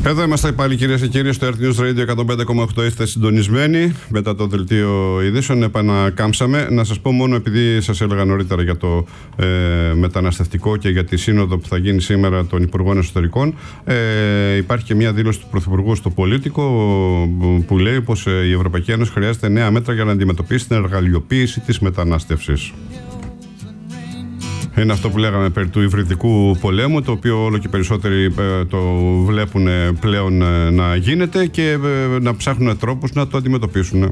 Εδώ είμαστε πάλι, κυρίες και κύριοι, στο Earth News Radio 105,8. Είστε συντονισμένοι. Μετά το δελτίο ειδήσεων επανακάμψαμε. Να σας πω μόνο, επειδή σας έλεγα νωρίτερα για το μεταναστευτικό και για τη σύνοδο που θα γίνει σήμερα των Υπουργών Εσωτερικών, υπάρχει και μια δήλωση του Πρωθυπουργού στο Πολίτικο που λέει πως η Ευρωπαϊκή Ένωση χρειάζεται νέα μέτρα για να αντιμετωπίσει την εργαλειοποίηση της μετανάστευσης. Είναι αυτό που λέγαμε περί του υβριδικού πολέμου, το οποίο όλο και περισσότεροι το βλέπουν πλέον να γίνεται και να ψάχνουν τρόπους να το αντιμετωπίσουν.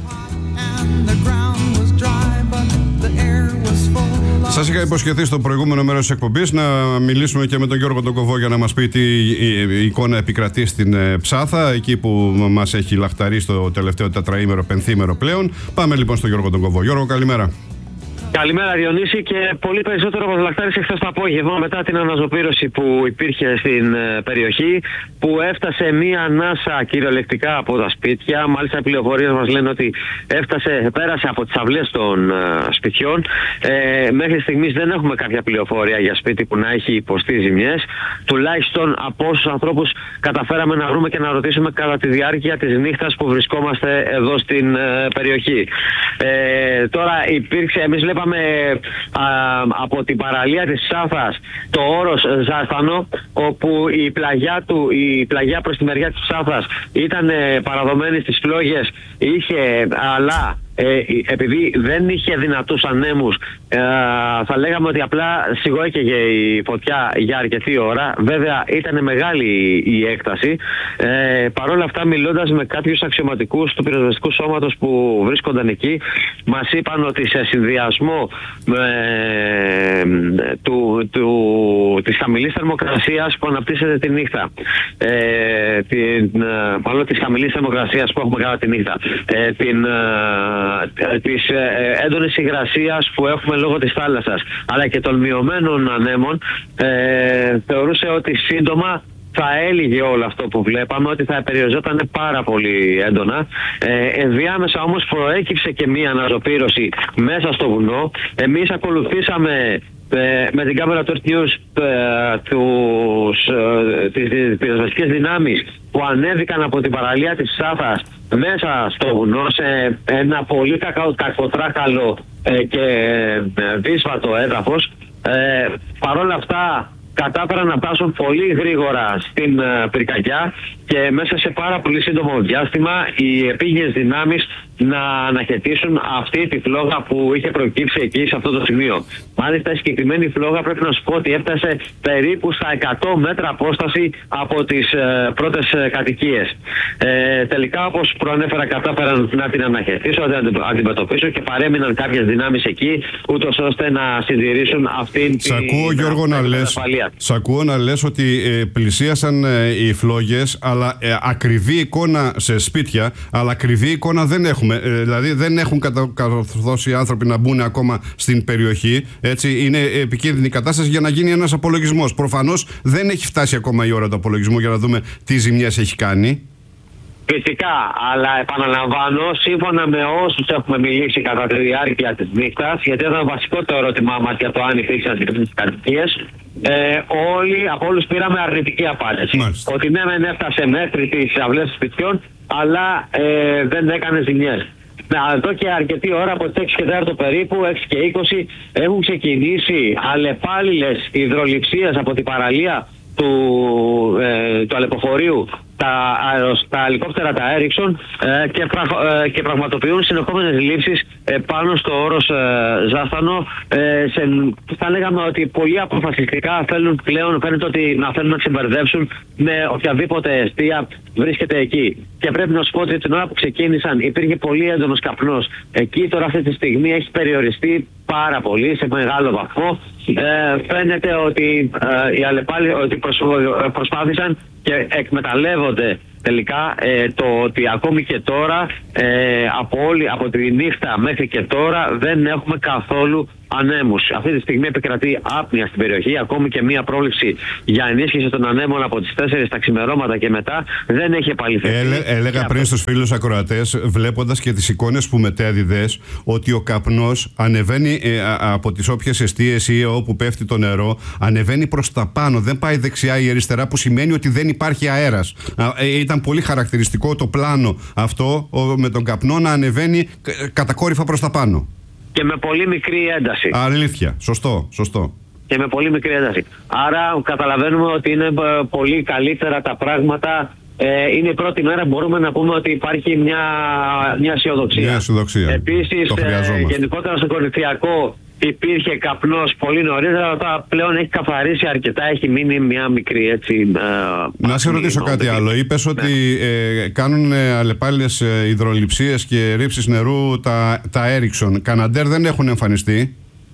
Σας είχα υποσχεθεί στο προηγούμενο μέρος της εκπομπής να μιλήσουμε και με τον Γιώργο τον Κοβό για να μας πει τι εικόνα επικρατεί στην Ψάθα, εκεί που μας έχει λαχταρεί στο τελευταίο τετραήμερο, πενθήμερο πλέον. Πάμε λοιπόν στον Γιώργο τον Κοβό. Γιώργο, καλημέρα. Καλημέρα Διονύση, και πολύ περισσότερο από λαχτάρισε χθες το απόγευμα μετά την αναζωπήρωση που υπήρχε στην περιοχή, που έφτασε μία ανάσα κυριολεκτικά από τα σπίτια. Μάλιστα οι πληροφορίες μας λένε ότι πέρασε από τις αυλές των σπιτιών. Μέχρι στιγμής δεν έχουμε κάποια πληροφορία για σπίτι που να έχει υποστεί ζημιές, τουλάχιστον από όσους ανθρώπους καταφέραμε να βρούμε και να ρωτήσουμε κατά τη διάρκεια της νύχτας που βρισκόμαστε εδώ στην περιοχή. Τώρα εμείς βλέπαμε από την παραλία της Ψάθας το όρος Ζάστανο, όπου η πλαγιά προς τη μεριά της Ψάθας ήταν παραδομένη στις φλόγες, αλλά επειδή δεν είχε δυνατούς ανέμους, θα λέγαμε ότι απλά σιγόκαιγε η φωτιά για αρκετή ώρα. Βέβαια ήταν μεγάλη η έκταση. Παρ' όλα αυτά, μιλώντας με κάποιους αξιωματικούς του πυροσβεστικού σώματος που βρίσκονταν εκεί, μας είπαν ότι σε συνδυασμό της χαμηλής θερμοκρασίας που αναπτύσσεται τη νύχτα, μάλλον της χαμηλής θερμοκρασίας που έχουμε κατά τη νύχτα, της έντονης υγρασίας που έχουμε λόγω της θάλασσας, αλλά και των μειωμένων ανέμων, θεωρούσε ότι σύντομα θα έλυγε όλο αυτό που βλέπαμε, ότι θα περιοριζόταν πάρα πολύ έντονα. Ενδιάμεσα όμως προέκυψε και μία αναζωπήρωση μέσα στο βουνό. Εμείς ακολουθήσαμε με την κάμερα του Earth News τις πυροσβεστικές δυνάμεις που ανέβηκαν από την παραλία της Ψάθας μέσα στο βουνό, σε ένα πολύ κακοτράχαλο και δύσβατο έδαφος. Παρ' όλα αυτά κατάφεραν να φτάσουν πολύ γρήγορα στην πυρκαγιά και μέσα σε πάρα πολύ σύντομο διάστημα οι επίγειες δυνάμεις να αναχαιτήσουν αυτή τη φλόγα που είχε προκύψει εκεί σε αυτό το σημείο. Μάλιστα η συγκεκριμένη φλόγα, πρέπει να σου πω ότι έφτασε περίπου στα 100 μέτρα απόσταση από τις πρώτες κατοικίες. Τελικά, όπως προανέφερα, κατάφεραν να την αναχαιτήσουν, να την αντιμετωπίσουν και παρέμειναν κάποιες δυνάμεις εκεί, ούτως ώστε να συντηρήσουν αυτήν την ασφαλεία. Σ' ακούω να λες ότι πλησίασαν οι φλόγες, αλλά ακριβή εικόνα σε σπίτια, αλλά ακριβή εικόνα δεν έχουμε. Δηλαδή δεν έχουν κατορθώσει οι άνθρωποι να μπουν ακόμα στην περιοχή. Έτσι, είναι επικίνδυνη κατάσταση για να γίνει ένας απολογισμός. Προφανώς δεν έχει φτάσει ακόμα η ώρα του απολογισμού για να δούμε τι ζημιές έχει κάνει. Φυσικά, αλλά επαναλαμβάνω, σύμφωνα με όσους έχουμε μιλήσει κατά τη διάρκεια της νύχτας, γιατί ήταν βασικό το ερώτημά μας για το αν υπήρξαν τις κατοικίες, όλοι από όλους πήραμε αρνητική απάντηση. Μάλιστα. Ότι ναι, δεν έφτασε μέχρι τις αυλές των σπιτιών, αλλά δεν έκανε ζημιές. Εδώ και αρκετή ώρα, από τις 6 και 4 περίπου, 6 και 20, έχουν ξεκινήσει αλλεπάλληλες υδρολειψίες από την παραλία του αλεποφορείου, τα ελικόπτερα, τα Ericsson, και πραγματοποιούν συνεχόμενες λήψεις πάνω στο όρος Ζάστανο. Θα λέγαμε ότι πολύ αποφασιστικά φαίνεται ότι να θέλουν να ξεμπερδέψουν με οποιαδήποτε εστία βρίσκεται εκεί. Και πρέπει να σου πω ότι την ώρα που ξεκίνησαν υπήρχε πολύ έντονος καπνός. Εκεί τώρα αυτή τη στιγμή έχει περιοριστεί πάρα πολύ, σε μεγάλο βαθμό. Φαίνεται ότι οι αλλεπάλληλοι προσπάθησαν και εκμεταλλεύονται τελικά το ότι ακόμη και τώρα, από τη νύχτα μέχρι και τώρα, δεν έχουμε καθόλου ανέμους. Αυτή τη στιγμή επικρατεί άπνοια στην περιοχή. Ακόμη και μία πρόβλεψη για ενίσχυση των ανέμων από τις 4 τα ξημερώματα και μετά δεν έχει επαληθευτεί. Έλεγα πριν στους φίλους ακροατές, βλέποντας και τις εικόνες που μετέδιδες, ότι ο καπνός ανεβαίνει από τις όποιες εστίες ή όπου πέφτει το νερό, ανεβαίνει προς τα πάνω. Δεν πάει δεξιά ή αριστερά, που σημαίνει ότι δεν υπάρχει αέρας. Ήταν πολύ χαρακτηριστικό το πλάνο αυτό, με τον καπνό να ανεβαίνει κατακόρυφα προς τα πάνω. Και με πολύ μικρή ένταση. Αλήθεια. Σωστό. Και με πολύ μικρή ένταση. Άρα καταλαβαίνουμε ότι είναι πολύ καλύτερα τα πράγματα. Είναι η πρώτη μέρα που μπορούμε να πούμε ότι υπάρχει μια αισιοδοξία. Επίσης, γενικότερα στο Κορινθιακό υπήρχε καπνός πολύ νωρίτερα, αλλά πλέον έχει καθαρίσει αρκετά, έχει μείνει μια μικρή έτσι. Να σε ρωτήσω κάτι άλλο. Είπες ότι κάνουν αλλεπάλληλες υδρολειψίες και ρήψεις νερού τα Ericsson. Καναντέρ δεν έχουν εμφανιστεί.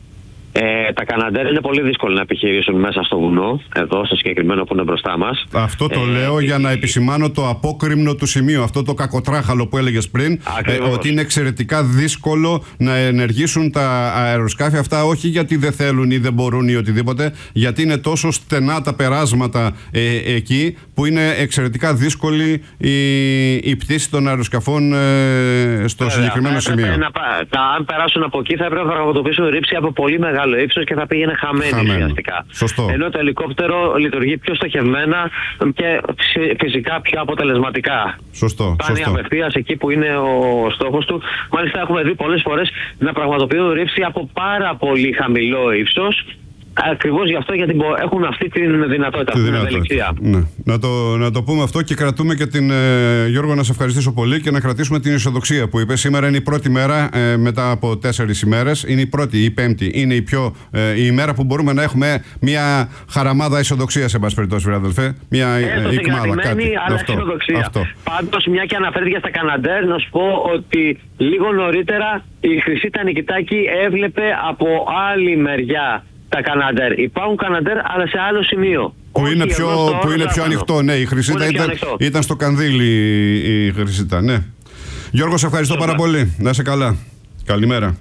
Τα Καναντέρ είναι πολύ δύσκολο να επιχειρήσουν μέσα στο βουνό, εδώ στο συγκεκριμένο που είναι μπροστά μας. Αυτό το λέω για να επισημάνω το απόκρημνο του σημείου, αυτό το κακοτράχαλο που έλεγες πριν, ότι είναι εξαιρετικά δύσκολο να ενεργήσουν τα αεροσκάφη αυτά, όχι γιατί δεν θέλουν ή δεν μπορούν ή οτιδήποτε, γιατί είναι τόσο στενά τα περάσματα εκεί, που είναι εξαιρετικά δύσκολη η πτήση των αεροσκαφών στο συγκεκριμένο σημείο. Αν περάσουν από εκεί θα έπρεπε να πραγματοποιήσουν ρήψη από πολύ μεγάλο ύψος και θα πήγαινε χαμένη ουσιαστικά. Ενώ το ελικόπτερο λειτουργεί πιο στοχευμένα και φυσικά πιο αποτελεσματικά. Φτάνει απευθείας εκεί που είναι ο στόχος του. Μάλιστα έχουμε δει πολλές φορές να πραγματοποιούν ρήψη από πάρα πολύ χαμηλό ύψος. Ακριβώς γι' αυτό, γιατί έχουν αυτή τη δυνατότητα, αυτή την ευελιξία. Ναι. Να το πούμε αυτό και κρατούμε και την. Γιώργο, να σε ευχαριστήσω πολύ και να κρατήσουμε την αισιοδοξία που είπε. Σήμερα είναι η πρώτη μέρα μετά από 4 ημέρες. Είναι η πρώτη, η πέμπτη. Είναι η ημέρα που μπορούμε να έχουμε μια χαραμάδα αισιοδοξίας, εν πάση περιπτώσει, αδελφέ. Μια εκμάδα, κάτι. Αλλά αισιοδοξία. Πάντως, μια και αναφέρθηκε στα Καναντέρ, να σου πω ότι λίγο νωρίτερα η Χρυσή Νικητάκη έβλεπε από άλλη μεριά τα Καναντέρ. Υπάρχουν Καναντέρ, αλλά σε άλλο σημείο. Που είναι πιο ανοιχτό, ναι. Η Χρυσίτα ήταν στο Κανδύλι, η Χρυσίτα, ναι. Γιώργο, σε ευχαριστώ πάρα πολύ. Να είσαι καλά. Καλημέρα.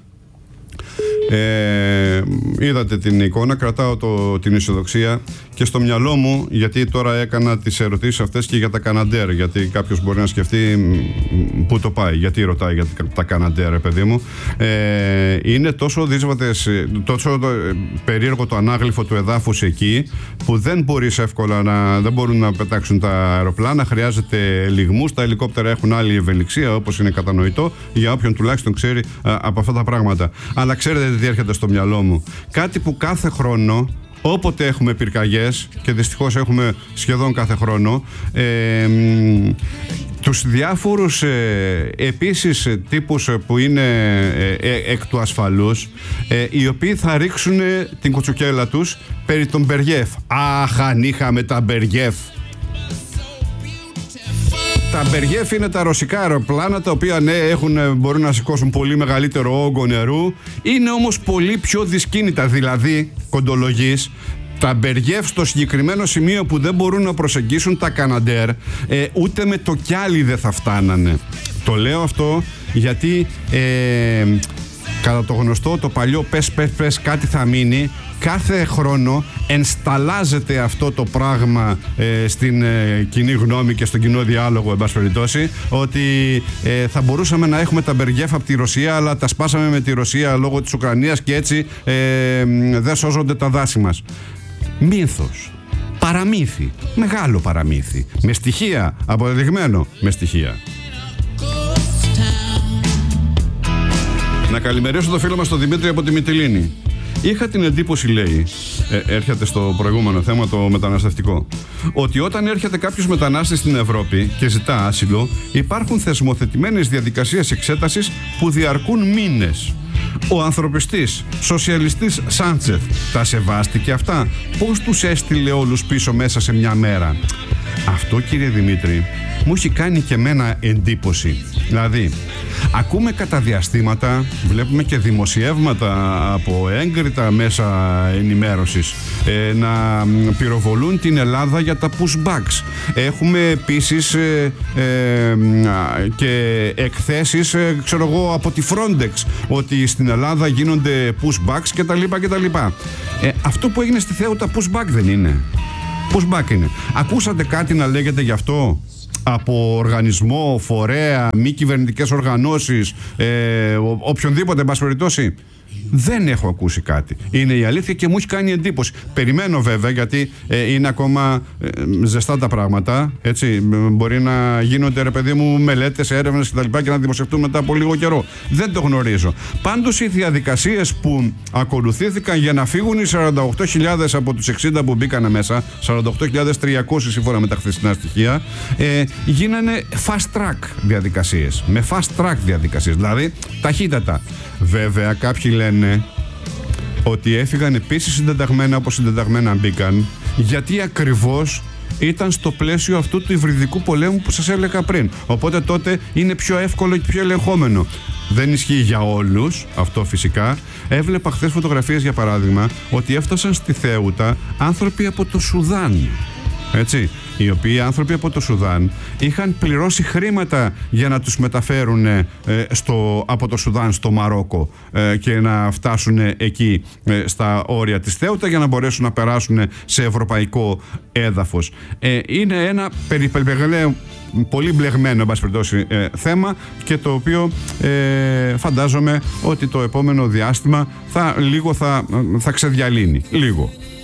Είδατε την εικόνα, κρατάω την αισιοδοξία και στο μυαλό μου, γιατί τώρα έκανα τις ερωτήσεις αυτές και για τα Καναντέρ, γιατί κάποιος μπορεί να σκεφτεί πού το πάει, γιατί ρωτάει για τα Καναντέρ, παιδί μου. Είναι τόσο δύσβατες, τόσο περίεργο το ανάγλυφο του εδάφους εκεί, που δεν μπορείς εύκολα δεν μπορούν να πετάξουν τα αεροπλάνα, χρειάζεται λιγμούς, τα ελικόπτερα έχουν άλλη ευελιξία, όπως είναι κατανοητό για όποιον τουλάχιστον ξέρει από αυτά τα πράγματα. Αλλά ξέρετε τι έρχεται στο μυαλό μου? Κάτι που κάθε χρόνο, όποτε έχουμε πυρκαγιές, και δυστυχώς έχουμε σχεδόν κάθε χρόνο, τους διάφορους επίσης τύπους που είναι εκ του ασφαλούς, οι οποίοι θα ρίξουν την κουτσουκέλα τους περί των Μπεργιέφ. Αχ, αν είχαμε τα Μπεργιέφ! Τα Μπεργιέφ είναι τα ρωσικά αεροπλάνα, τα οποία ναι, μπορούν να σηκώσουν πολύ μεγαλύτερο όγκο νερού, είναι όμως πολύ πιο δυσκίνητα, δηλαδή κοντολογής. Τα Μπεργιέφ στο συγκεκριμένο σημείο που δεν μπορούν να προσεγγίσουν τα Καναντέρ, ούτε με το κιάλι δεν θα φτάνανε. Το λέω αυτό γιατί κατά το γνωστό, το παλιό πες κάτι θα μείνει, κάθε χρόνο ενσταλάζεται αυτό το πράγμα στην κοινή γνώμη και στον κοινό διάλογο, εν πάση περιπτώσει, ότι θα μπορούσαμε να έχουμε τα Μπεργιέφ από τη Ρωσία, αλλά τα σπάσαμε με τη Ρωσία λόγω της Ουκρανίας και έτσι δεν σώζονται τα δάση μας. Μύθος, παραμύθι, μεγάλο παραμύθι, με στοιχεία, αποδεδειγμένο με στοιχεία. Να καλημερίσω το φίλο μας τον Δημήτρη από τη Μυτιλήνη. Είχα την εντύπωση, λέει, έρχεται στο προηγούμενο θέμα, το μεταναστευτικό, ότι όταν έρχεται κάποιος μετανάστης στην Ευρώπη και ζητά άσυλο, υπάρχουν θεσμοθετημένες διαδικασίες εξέτασης που διαρκούν μήνες. Ο ανθρωπιστής, σοσιαλιστής Σάντσεφ τα σεβάστηκε αυτά? Πώς τους έστειλε όλους πίσω μέσα σε μια μέρα? Αυτό, κύριε Δημήτρη, μου έχει κάνει και εμένα εντύπωση. Δηλαδή, Ακούμε κατά διαστήματα, βλέπουμε και δημοσιεύματα από έγκριτα μέσα ενημέρωσης να πυροβολούν την Ελλάδα για τα pushbacks. Έχουμε επίσης και εκθέσεις, ξέρω εγώ, από τη Frontex ότι στην Ελλάδα γίνονται pushbacks κτλ. Αυτό που έγινε στη Θέουτα pushback δεν είναι? Pushback είναι. Ακούσατε κάτι να λέγεται γι' αυτό από οργανισμό, φορέα, μη κυβερνητικές οργανώσεις, οποιονδήποτε, εν πάση περιπτώσει? Δεν έχω ακούσει κάτι. Είναι η αλήθεια και μου έχει κάνει εντύπωση. Περιμένω βέβαια, γιατί είναι ακόμα ζεστά τα πράγματα. Έτσι, μπορεί να γίνονται, ρε παιδί μου, μελέτες, έρευνες κτλ. Και να δημοσιευτούν μετά από λίγο καιρό. Δεν το γνωρίζω. Πάντως οι διαδικασίες που ακολουθήθηκαν για να φύγουν οι 48.000 από τους 60 που μπήκανε μέσα, 48.300 σύμφωνα με τα χθεσινά στοιχεία, γίνανε fast track διαδικασίες. Με fast track διαδικασίες, δηλαδή ταχύτατα. Βέβαια, κάποιοι λένε ότι έφυγαν επίσης συντεταγμένα όπως συντεταγμένα μπήκαν, γιατί ακριβώς ήταν στο πλαίσιο αυτού του υβριδικού πολέμου που σας έλεγα πριν. Οπότε τότε είναι πιο εύκολο και πιο ελεγχόμενο. Δεν ισχύει για όλους αυτό φυσικά. Έβλεπα χθες φωτογραφίες, για παράδειγμα, ότι έφτασαν στη Θέουτα άνθρωποι από το Σουδάν. Έτσι, οι οποίοι άνθρωποι από το Σουδάν είχαν πληρώσει χρήματα για να τους μεταφέρουν από το Σουδάν στο Μαρόκο και να φτάσουν εκεί στα όρια της Θέουτα για να μπορέσουν να περάσουν σε ευρωπαϊκό έδαφος. Είναι ένα πολύ μπλεγμένο, εν πάση περιπτώσει, θέμα, και το οποίο φαντάζομαι ότι το επόμενο διάστημα θα ξεδιαλύνει λίγο.